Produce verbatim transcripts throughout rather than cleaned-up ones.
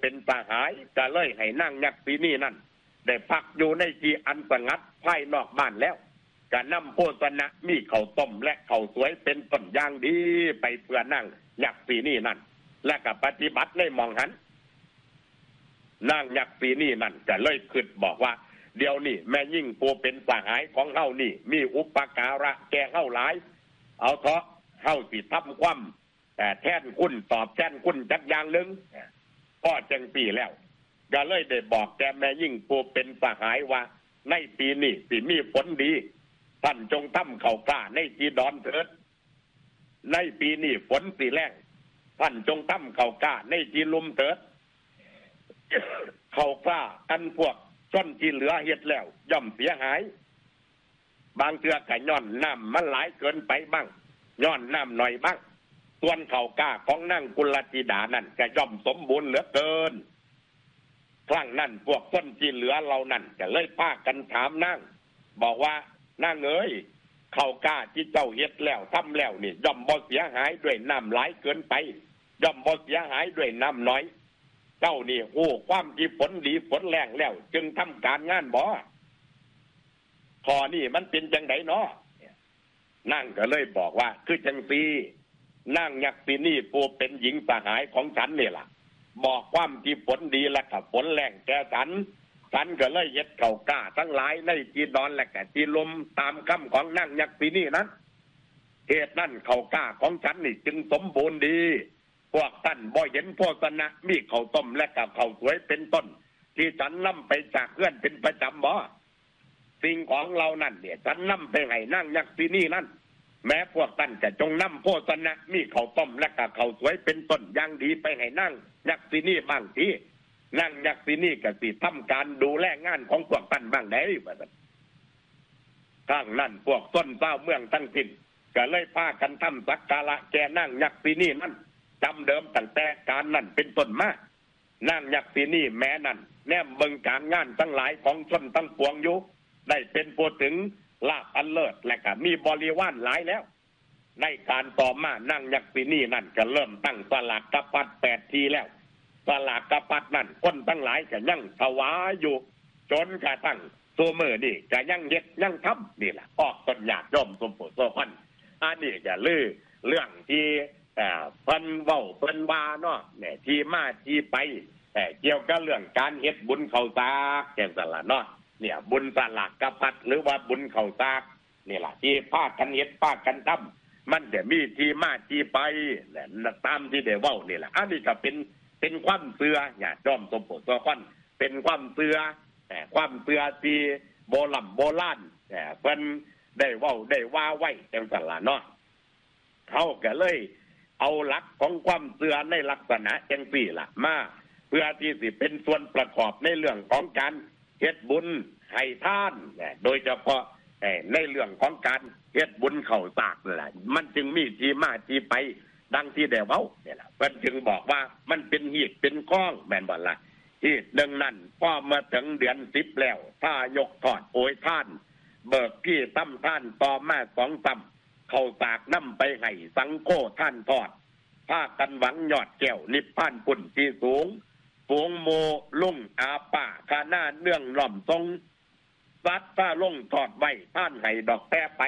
เป็นสหายก็เลยให้นางยักษ์ปีนี้นั่นได้พักอยู่ในที่อันสงัดภายนอกบ้านแล้วก็นำโภชนะมีข้าวต้มและข้าวสวยเป็นต้นอย่างดีไปเพื่อนั่งยักษ์ปีนี้นั่นและก็ปฏิบัติในมองหันนางยักษ์ปีนี้นั่นก็เลยคิดบอกว่าเดี๋ยวนี้แม่ยิ่งผู้เป็นสหายของเฮานี่มีอุปการะแก่เฮาหลายเอาเถอะเฮาสิทำความแต่แทนคุณตอบแทนคุณจักอย่างหนึ่งพ่อจังปีแล้วก็เลยได้บอกแกแม่ยิ่งผู้เป็นสหายว่าในปีนี้สิมีผลดีท่านจงทำข้าวกล้าในที่ดอนเถิดในปีนี้ฝนสิแรงท่านจงทำข้าวกล้าในที่ลุ่มเถิดข้าวกล้าอันพวกต้นที่เหลือเฮ็ดแล้วย่อมเสียหายบางเทื่อก็ย้อนน้ำมันหลายเกินไปบ้างย้อนน้ำหน่อยบ้างส่วนข้าวกล้าของนางกุลธิดานั่นก็ย่อมสมบูรณ์เหลือเกินครั้งนั้นพวกต้นที่เหลือเรานั่นก็เลยพากันถามนางบอกว่านางเอ๋ยข้าวกล้าที่เจ้าเฮ็ดแล้วทำแล้วนี่ย่อมบ่เสียหายด้วยน้ำหลายเกินไปย่อมบ่เสียหายด้วยน้ำน้อยเจ้านี่โอ้ความที่ฝนดีฝนแรงแล้วจึงทำการงานบ่พอนี่มันเป็นจังไดเนาะนั่งก็เลยบอกว่าคือจังซีนั่งยักษ์ปีนี่ผู้เป็นหญิงสหายของฉันนี่ล่ะบอกความที่ฝนดีและกับฝนแรงแก่ฉันฉันก็เลยเฮ็ดข้าวกล้าทั้งหลายในที่นอนและก็ที่ลมตามคำของนั่งยักษ์ปีนี่นั้นเหตุนั้นข้าวกล้าของฉันนี่จึงสมบูรณ์ดีพวกท่านบ่เห็นโภชนะมีข้าวต้มและกับข้าวสวยเป็นต้นที่ฉันนำไปจากเพื่อนเป็นประจำบ่สิ่งของเรานั่นเนี่ยฉันนำไปให้นั่งยักษ์ปีนี่นั่นแม้พวกท่านจะจงนำโภชนะมีข้าวต้มและกับข้าวสวยเป็นต้นอย่างดีไปให้นั่งยักษ์ปีนี่บ้างทีนั่งยักษ์ปีนี่ก็สิทำการดูแลงานของพวกท่านบ้างได้ว่าซั่นข้างนั้นพวกต้นเจ้าเมืองทั้งสิ้นก็เลยพากันทำสักการะแก่นั่งยักษ์ปีนี่นั่นจำเดิมตั้งแต่การนั่นเป็นต้นมานั่งยักษ์ปีนี่แม้นั่นแนมเบิ่งการงานทั้งหลายของชนทั้งปวงอยู่ได้เป็นผู้ถึงลาภอันเลิศและก็มีบริวารหลายแล้วในการต่อมานั่งยักษ์ปีนี่นั่นก็เริ่มตั้งสลากกปัดแปดทีแล้วสลากกปัดนั่นคนทั้งหลายก็ยังถวายอยู่จนกระทั่งตัวมือนี่ก็ยังเฮ็ดยังทำนี่แหละออกต้นหยาดย่อมสมโพธิโสพันอันนี้จะลือเรื่องที่อ่าเพิ่นเว้าเพิ่นว่าเนาะเนี่ยที่มาที่ไปแต่เกี่ยวกับเรื่องการเฮ็ดบุญข้าวสากจังซั่นล่ะเนาะเนี่ยบุญสลากกปัดหรือว่าบุญข้าวสากนี่ล่ะที่พากันเฮ็ดพากันทำมันจะมีที่มาที่ไปและตามที่ได้เว้านี่แหละอันนี้ก็เป็นเป็นความเชื่อญาติโยมสมโพธิโสพันเป็นความเชื่อแต่ความเชื่อที่โบราณโบราณแต่เพิ่นได้เว้าได้ว่าไว้จังซั่นล่ะเนาะเขาก็เลยเอาหลักของความเชื่อในลักษณะจังซี่ล่ะมาเพื่อที่สิเป็นส่วนประกอบในเรื่องของการเฮ็ดบุญให้ทานโดยเฉพาะในเรื่องของการเฮ็ดบุญข้าวสากนั่นแหละมันจึงมีที่มาที่ไปดังที่ได้เว้าเนี่ยล่ะเพิ่นจึงบอกว่ามันเป็นหีบเป็นก้องแม่นบ่ล่ะที่ดังนั้นพอมาถึงเดือนสิบแล้วถ้ายกทอดโอยท่านเบิกพี่ตั้มท่านต่อมาสองตั้มเข้าสากนำไปให้สังโฆท่านทอดพากันหวังยอดแก้วนิพพานปุ่นที่สูงฝูงโมลุ่งอาป่าคาหน้าเนื่องหล่อมทรงซัดผ้าล่งทอดไว้ท่านให้ดอกแท้ไป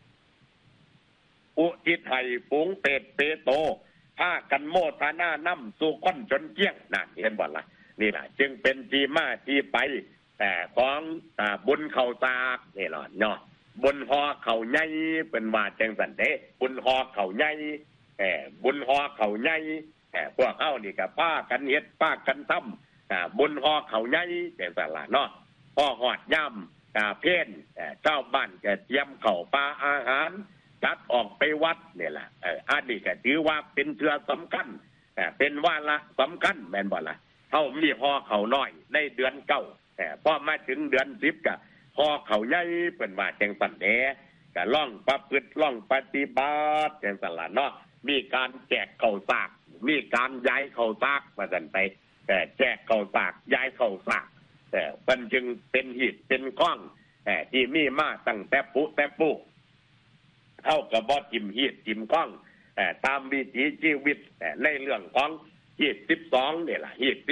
อุทิศให้ฝูงเป็ดเปโตพากันโมทนาน้ำสู่ก้นจนเกี้ยงนั่นเห็นบ่ล่ะนี่แหละจึงเป็นที่มาที่ไปแต่ของบุญข้าวสากนี่ล่ะเนาะบุญฮอเขาใหญ่เป็นว่าจังสันเด้บุญฮอเขาใหญ่แหมบุญฮอเขาใหญ่แหมพวกเฮานี่ก็พากันเฮ็ดพากันทำอ่าบุญฮอเขาใหญ่จังซั่นล่ะเนาะพอฮอดยามอ่าเพลเจ้าบ้านก็เตรียมข้าวปลาอาหารจัดออกไปวัดนี่ล่ะเอออันนี้ก็ถือว่าเป็นเทื่อสำคัญอ่าเป็นวาระสำคัญแม่นบ่ล่ะเฮามีฮอเขาน้อยในเดือนเก้าแต่พอมาถึงเดือนสิบก็พอเขาใหญ่เป็นว่าจังสันเด้ก็ล่องประพฤติล่องปฏิบัติจังสันล่ะเนาะมีการแจกข้าวสากมีการย้ายข้าวสากมาสั่นไปแต่แจกข้าวสากย้ายข้าวสากแต่มันจึงเป็นหีบเป็นก้องแต่ที่มีมาตั้งแต่ปุ๊แต่ปุ๊เท่ากับบ่ทิมหีบทิมก้องแต่ตามวิถีชีวิตแต่ในเรื่องของหีบสิบสองเนี่ยล่ะหีบ